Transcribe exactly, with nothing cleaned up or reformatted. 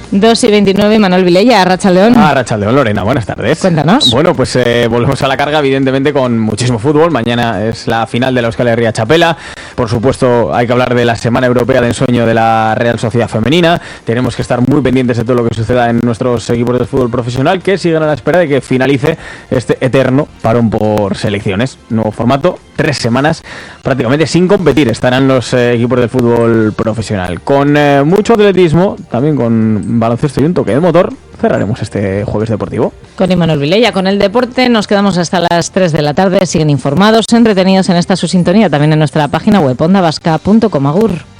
dos y veintinueve, Manuel Vilella, Arratsaldeon. Ah, Arratsaldeon, Lorena, buenas tardes. Cuéntanos. Bueno, pues eh, volvemos a la carga, evidentemente, con muchísimo fútbol. Mañana es la final de la Euskal Herria Txapela. Por supuesto, hay que hablar de la Semana Europea de Ensueño de la Real Sociedad Femenina. Tenemos que estar muy pendientes de todo lo que suceda en nuestros equipos de fútbol profesional, que siguen a la espera de que finalice este eterno parón por selecciones. Nuevo formato, tres semanas prácticamente sin competir estarán los eh, equipos del fútbol profesional. Con eh, mucho atletismo, también con baloncesto y un toque de motor, cerraremos este jueves deportivo. Con Imanol Vilella, con el deporte nos quedamos hasta las tres de la tarde. Siguen informados, entretenidos en esta su sintonía, también en nuestra página web onda vasca punto com. Agur.